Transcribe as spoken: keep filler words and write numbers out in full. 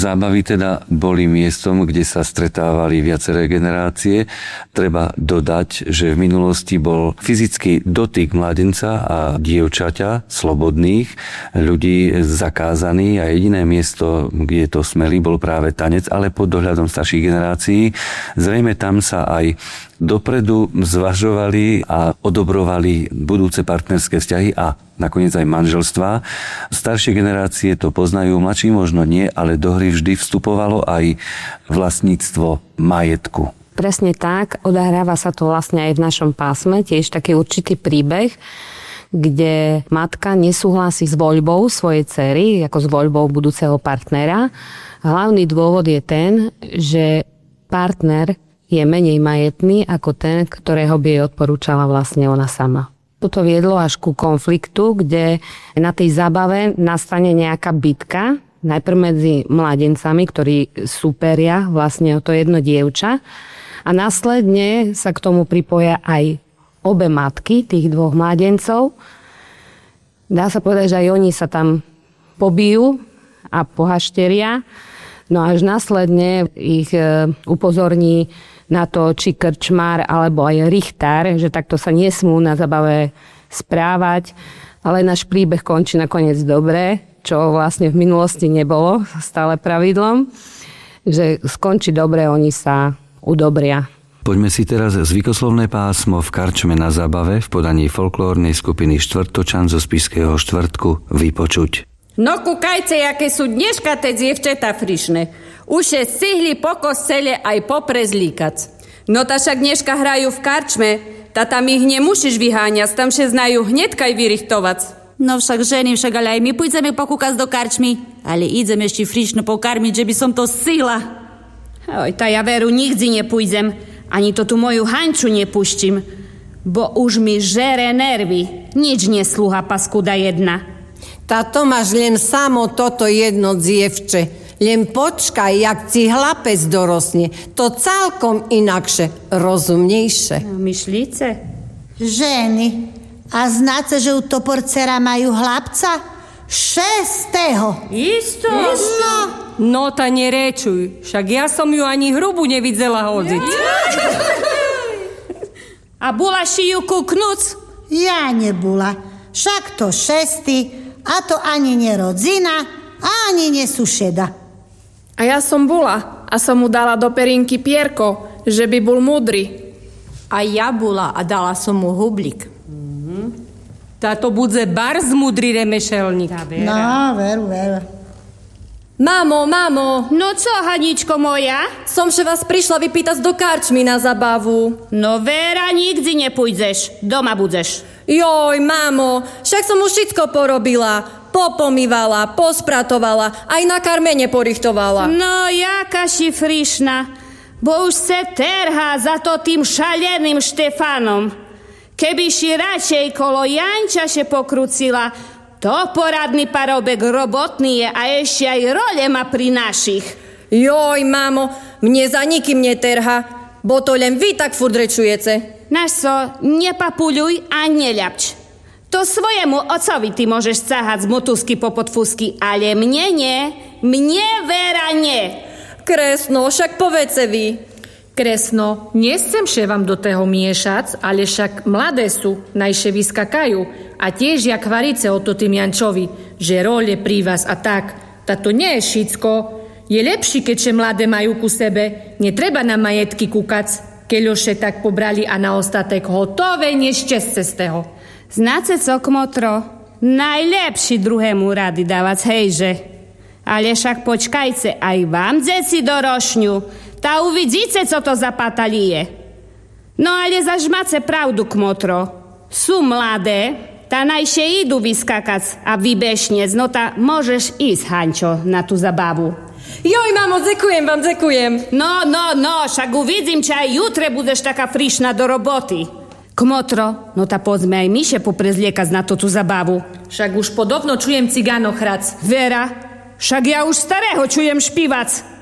Zábavy teda boli miestom, kde sa stretávali viaceré generácie. Treba dodať, že v minulosti bol fyzický dotyk mládenca a dievčaťa, slobodných ľudí zakázaný a jediné miesto, kde to smeli, bol práve tanec, ale pod dohľadom starších generácií. Zrejme tam sa aj dopredu zvažovali a odobrovali budúce partnerské vzťahy a nakoniec aj manželstvá. Staršie generácie to poznajú, mladší možno nie, ale do hry vždy vstupovalo aj vlastníctvo majetku. Presne tak, odahráva sa to vlastne aj v našom pásme, tiež taký určitý príbeh, kde matka nesúhlasí s voľbou svojej dcery, ako s voľbou budúceho partnera. Hlavný dôvod je ten, že partner je menej majetný ako ten, ktorého by jej odporúčala vlastne ona sama. Toto viedlo až ku konfliktu, kde na tej zábave nastane nejaká bitka, najprv medzi mladencami, ktorí súperia vlastne o to jedno dievča a následne sa k tomu pripoja aj obe matky tých dvoch mladencov. Dá sa povedať, že aj oni sa tam pobijú a pohašteria. No až následne ich upozorní na to, či krčmár alebo aj richtár, že takto sa nesmú na zabave správať. Ale náš príbeh končí nakoniec dobre, čo vlastne v minulosti nebolo stále pravidlom, že skončí dobre, oni sa udobria. Poďme si teraz zvykoslovné pásmo v Karčme na zábave v podaní folklórnej skupiny Štvrtočan zo Spišského Štvrtku vypočuť. No kúkajte, jaké sú dneška tie dievčatá frišné. Už je stihli po kostele aj poprezlíkať. No ta však dneška hrajú v Karčme, ta tam ich nemusíš vyháňať, tam še znajú hnedkaj vyrichtovať. No však ženy, však ale aj my pôjdeme pokúkať do Karčmy, ale ideme ešte frišno pokarmiť, že by som to stihla. Oj, ta ja veru nikdy nepôjdem. Ani to tu moju Hanču nepuštím, bo už mi žere nervy. Nič neslúha, paskuda jedna. Táto máš len samo toto jedno dievče. Len počkaj, jak ti chlapec dorosne. To celkom inakše, rozumnejšie. No, myšlíce? Ženy, a znáte, že u Toporcera majú chlapca? Šestého. Isto? Isto? No ta nerečuj, však ja som ju ani hrubu nevidela hodiť. A bola si ju kúknuc? Ja nebula. Však to šestý, a to ani nerodzina, ani nesušeda. A ja som bola a som mu dala do perinky pierko, že by bol múdry. A ja bola a dala som mu hublik. Mm-hmm. Táto budze barz múdry remešelník. No, veru, veru. Mamo, mamo. No co, Haničko moja? Som še vás prišla vypýtať do Karčmy na zabavu. No Vera, nikdy nepôjdeš. Doma budeš. Joj, mamo, však som už všetko porobila. Popomývala, pospratovala, aj na karmene porichtovala. No, jaká si frišna. Bo už se terhá za to tým šaleným Štefanom. Keby si radšej kolo Janča še pokrucila, to poradný parobek robotný je a ešte aj role má pri našich. Joj, mamo, mne za nikým neterha, bo to len vy tak furt rečujete. Našo, nepapuľuj a neľapč. To svojemu ocovi ty môžeš cáhať z motusky po podfusky, ale mne nie, mne Vera nie. Kresno, však povedzte vy. Kresno, nechcem še vám do toho miešať, ale však mladé sú, najše vyskakajú. A tiež jak varice o to tým Jančovi, že role pri vás a tak. Tato nie je všetko. Je lepší, keďže mladé majú ku sebe. Netreba na majetky kúkať, keľoše tak pobrali a na ostatek hotové nešťastie z toho. Znáce co, kmotro? Najlepší druhému rady dávať, hejže. Ale však počkajte, aj vám dzeci dorošňu. Ta uvidíte, co to za patalie. No ale zažmace pravdu, kmotro. Sú mladé, ta najšie idú vyskakať a vybešnec. No ta môžeš ísť, Hančo, na tú zabavu. Joj, mamo, dzekujem vám, dzekujem. No, no, no, však uvidím, či aj jutre budeš taká frišná do roboty. Kmotro, no ta poďme aj myše poprezliekať na tú zabavu. Však už podobno čujem cigánochrac. Vera, však ja už starého čujem špívac.